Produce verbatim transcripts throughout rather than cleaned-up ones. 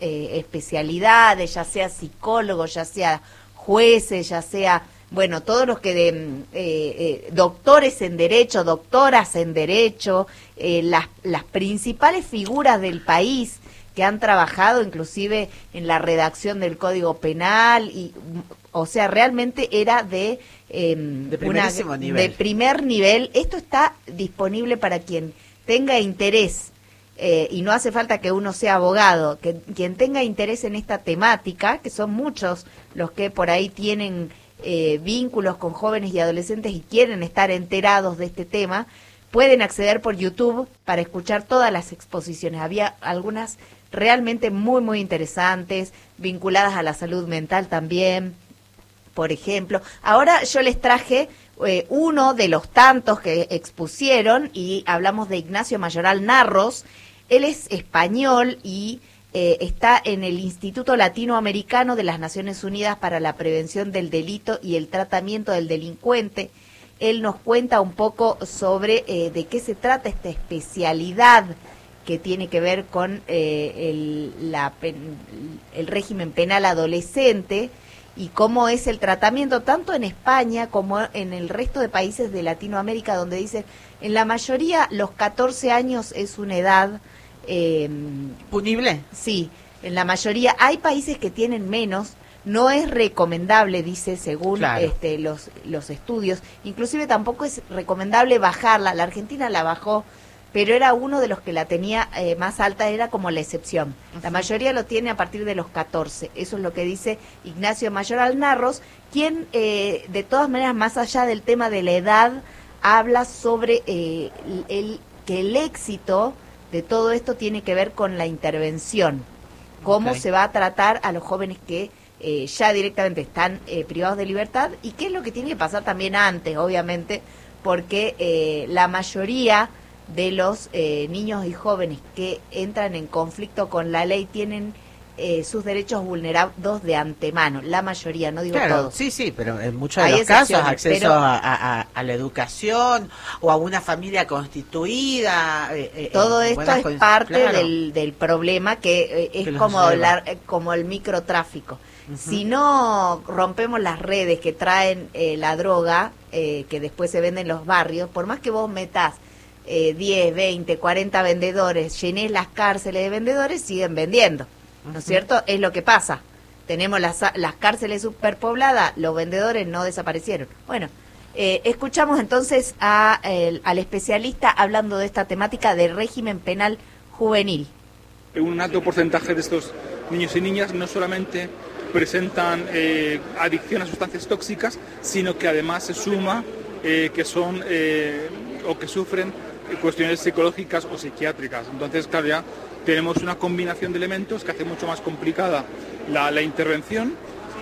eh, especialidades, ya sea psicólogos, ya sea jueces, ya sea, bueno, todos los que de, eh, eh, doctores en derecho, doctoras en derecho, eh, las, las principales figuras del país que han trabajado inclusive en la redacción del Código Penal, y o sea, realmente era de, eh, de, una, nivel. de primer nivel. Esto está disponible para quien tenga interés, eh, y no hace falta que uno sea abogado, que quien tenga interés en esta temática, que son muchos los que por ahí tienen eh, vínculos con jóvenes y adolescentes y quieren estar enterados de este tema, pueden acceder por YouTube para escuchar todas las exposiciones. Había algunas realmente muy, muy interesantes, vinculadas a la salud mental también, por ejemplo. Ahora yo les traje eh, uno de los tantos que expusieron, y hablamos de Ignacio Mayoral Narros. Él es español y eh, está en el Instituto Latinoamericano de las Naciones Unidas para la Prevención del Delito y el Tratamiento del Delincuente. Él nos cuenta un poco sobre eh, de qué se trata esta especialidad que tiene que ver con eh, el, la, el régimen penal adolescente y cómo es el tratamiento tanto en España como en el resto de países de Latinoamérica, donde dicen, en la mayoría los catorce años es una edad... Eh, ¿Punible? Sí, en la mayoría. Hay países que tienen menos. No es recomendable, dice, según claro. este, los, los estudios. Inclusive tampoco es recomendable bajarla. La Argentina la bajó, pero era uno de los que la tenía eh, más alta, era como la excepción. Uh-huh. La mayoría lo tiene a partir de los catorce. Eso es lo que dice Ignacio Mayoral Narros, quien, eh, de todas maneras, más allá del tema de la edad, habla sobre eh, el, el, que el éxito de todo esto tiene que ver con la intervención. Cómo okay. se va a tratar a los jóvenes que Eh, ya directamente están eh, privados de libertad, y qué es lo que tiene que pasar también antes, obviamente, porque eh, la mayoría de los eh, niños y jóvenes que entran en conflicto con la ley tienen eh, sus derechos vulnerados de antemano, la mayoría, no digo claro, todos. Sí, sí, pero en muchos de los casos acceso pero, a, a, a la educación o a una familia constituida. Eh, todo esto es con... parte claro. del, del problema que eh, es que como, la, como el microtráfico. Uh-huh. Si no rompemos las redes que traen eh, la droga, eh, que después se vende en los barrios, por más que vos metas eh, diez, veinte, cuarenta vendedores, llenés las cárceles de vendedores, siguen vendiendo, ¿no es uh-huh. cierto? Es lo que pasa. Tenemos las, las cárceles superpobladas, los vendedores no desaparecieron. Bueno, eh, escuchamos entonces a, el, al especialista hablando de esta temática de régimen penal juvenil. Un alto porcentaje de estos niños y niñas no solamente presentan eh, adicción a sustancias tóxicas, sino que además se suma eh, que son eh, o que sufren cuestiones psicológicas o psiquiátricas. Entonces, claro, ya tenemos una combinación de elementos que hace mucho más complicada la, la intervención.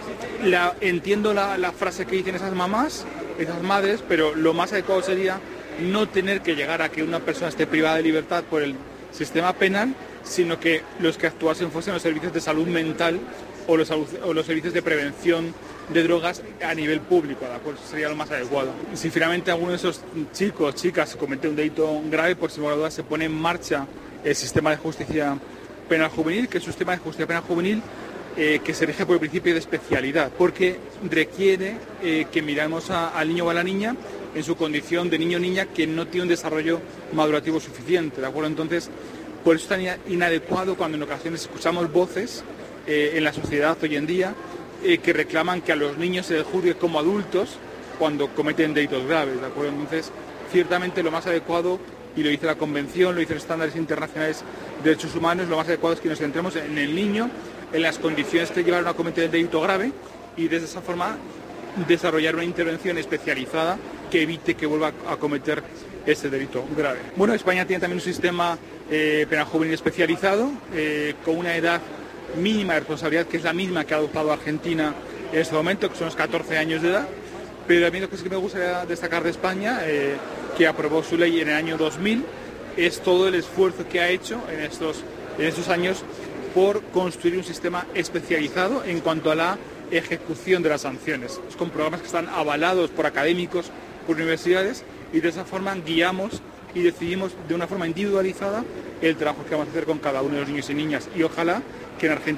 La, entiendo la, la frase que dicen esas mamás, esas madres, pero lo más adecuado sería no tener que llegar a que una persona esté privada de libertad por el sistema penal, sino que los que actuasen fuesen los servicios de salud mental o los, o los servicios de prevención de drogas a nivel público, ¿de acuerdo? Sería lo más adecuado. Si finalmente alguno de esos chicos, chicas, comete un delito grave, por si no duda se pone en marcha el sistema de justicia penal juvenil, que es un sistema de justicia penal juvenil eh, que se rige por el principio de especialidad, porque requiere eh, que miremos a, al niño o a la niña en su condición de niño o niña que no tiene un desarrollo madurativo suficiente, ¿de acuerdo? Entonces, por eso es tan inadecuado cuando en ocasiones escuchamos voces eh, en la sociedad hoy en día eh, que reclaman que a los niños se les juzgue como adultos cuando cometen delitos graves, ¿de acuerdo? Entonces, ciertamente lo más adecuado, y lo dice la Convención, lo dicen los estándares internacionales de derechos humanos, lo más adecuado es que nos centremos en el niño, en las condiciones que llevaron a cometer el delito grave, y de esa forma desarrollar una intervención especializada que evite que vuelva a cometer ese delito grave. Bueno, España tiene también un sistema eh, penal juvenil especializado, eh, con una edad mínima de responsabilidad, que es la misma que ha adoptado Argentina en este momento, que son los catorce años de edad. Pero a mí lo que sí que me gustaría destacar de España, eh, que aprobó su ley en el año dos mil, es todo el esfuerzo que ha hecho en estos, en estos años por construir un sistema especializado en cuanto a la ejecución de las sanciones. Es con programas que están avalados por académicos, por universidades, y de esa forma guiamos y decidimos de una forma individualizada el trabajo que vamos a hacer con cada uno de los niños y niñas, y ojalá que en Argentina